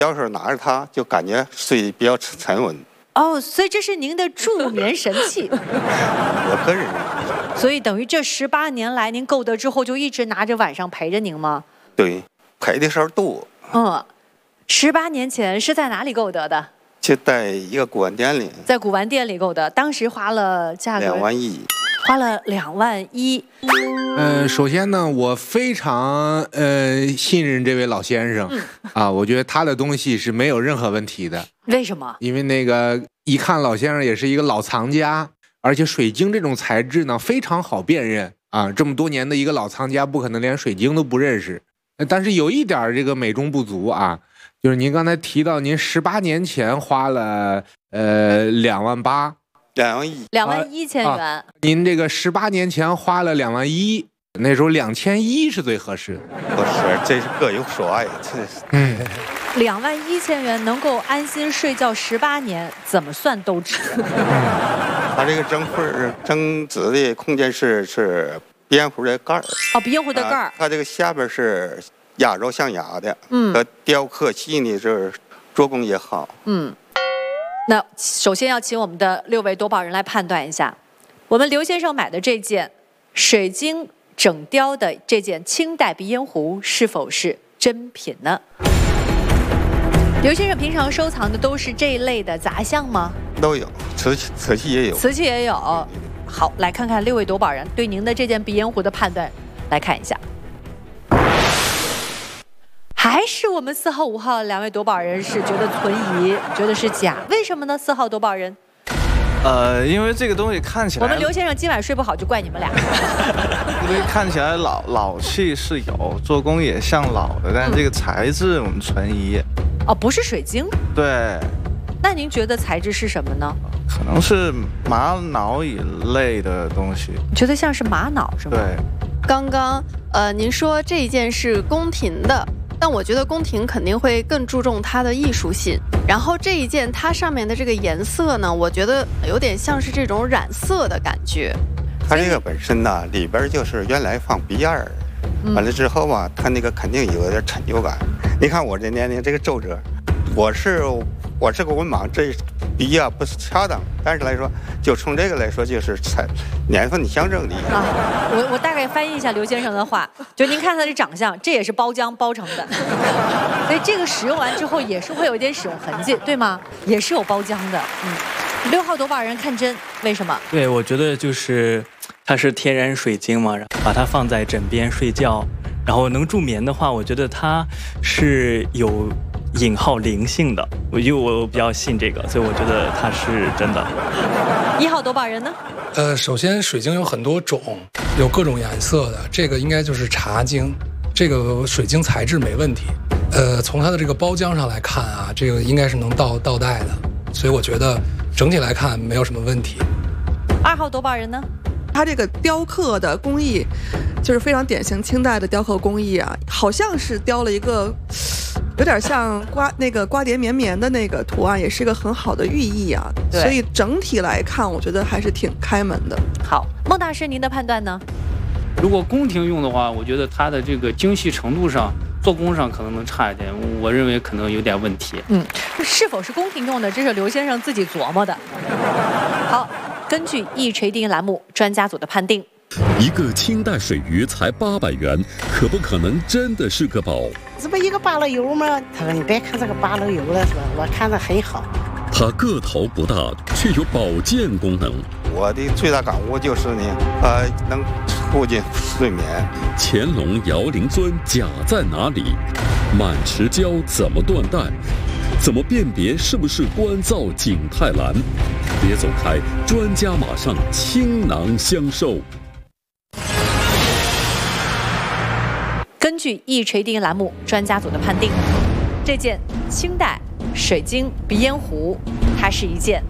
要是拿着它，就感觉睡得比较沉稳。 哦，所以这是您的助眠神器。 我个人认为， 所以等于这18年来，您购得之后就一直拿着晚上陪着您吗？ 对，陪的时候多。 18年前是在哪里购得的？ 就在一个古玩店里， 在古玩店里购得，当时花了价格 2万1， 花了2万1。 首先呢，我非常信任这位老先生啊，我觉得他的东西是没有任何问题的。 为什么？ 因为那个一看老先生也是一个老藏家，而且水晶这种材质呢非常好辨认啊，这么多年的一个老藏家不可能连水晶都不认识。但是有一点这个美中不足啊，就是您刚才提到您18年前花了2万8。 2万1， 2万1千元。 您这个18年前花了2万1，那时候2100是最合适的。 不是，这是各有所爱，这是。 2万1千元能够安心睡觉18年，怎么算都值。 它这个蒸纸的空间是鼻烟壶的盖儿。 鼻烟壶的盖儿。 它这个下边是压轴象牙的，和雕刻细腻，是做工也好。 那首先要请我们的6位夺宝人来判断一下，我们刘先生买的这件水晶整雕的这件清代鼻烟壶是否是真品呢？刘先生平常收藏的都是这一类的杂项吗？ 都有，瓷器也有。 瓷器也有。好，来看看6位夺宝人对您的这件鼻烟壶的判断，来看一下。还是我们4号、5号2位夺宝人是觉得存疑，觉得是假，为什么呢？4号夺宝人， 因为这个东西看起来， 我们刘先生今晚睡不好就怪你们俩。 因为看起来老气是有，做工也像老的，但是这个材质我们存疑。 不是水晶。 对。 那您觉得材质是什么呢？ 可能是玛瑙一类的东西。 你觉得像是玛瑙是吗？ 对。 刚刚您说这一件是宫廷的。但我觉得宫廷肯定会更注重它的艺术性，然后这一件它上面的这个颜色呢，我觉得有点像是这种染色的感觉。 它这个本身呢，里边就是原来放鼻烟儿，完了之后啊，它那个肯定有点陈旧感。你看我这年龄这个皱褶，我是个文盲，这鼻啊不是恰当，但是来说，就从这个来说，就是年份的象征的啊。我大概翻译一下刘先生的话，就您看他的长相，这也是包浆包成的，所以这个使用完之后也是会有一点使用痕迹，对吗？也是有包浆的。6号夺宝人看真，为什么？ 对，我觉得就是它是天然水晶嘛，把它放在枕边睡觉，然后能助眠的话，我觉得它是有引号灵性的，因为我比较信这个，所以我觉得它是真的。 1号夺宝人呢？ 首先水晶有很多种，有各种颜色的，这个应该就是茶晶，这个水晶材质没问题。从它的这个包浆上来看啊，这个应该是能倒带的，所以我觉得整体来看没有什么问题。 2号夺宝人呢？ 它这个雕刻的工艺就是非常典型清代的雕刻工艺啊，好像是雕了一个有点像瓜蝶绵绵的那个图案，也是一个很好的寓意啊。所以整体来看，我觉得还是挺开门的。 好，孟大师，您的判断呢？ 如果宫廷用的话，我觉得它的这个精细程度上、做工上可能能差一点，我认为可能有点问题。 是否是宫廷用的，这是刘先生自己琢磨的。好，根据易锤定栏目专家组的判定， 一个清代水鱼才800元，可不可能真的是个宝？ 这不一个芭乐油吗？他说你别看这个芭乐油了，是吧？我看着很好。 它个头不大，却有保健功能。 我的最大感悟就是呢，能促进睡眠。 乾隆摇铃尊假在哪里？满池胶怎么断代？怎么辨别是不是官造景泰蓝？别走开，专家马上倾囊相授。 根据易锤定栏目专家组的判定，这件清代水晶鼻烟壶，它是一件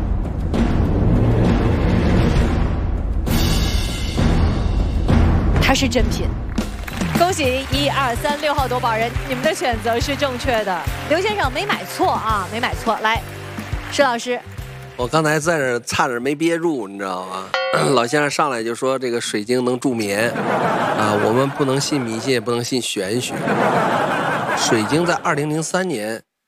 真品。恭喜1、2、3、6号夺宝人，你们的选择是正确的。刘先生没买错啊，没买错。来，施老师， 我刚才在这差点没憋住，你知道吗？老先生上来就说这个水晶能助眠啊，我们不能信迷信，也不能信玄学。水晶在2003年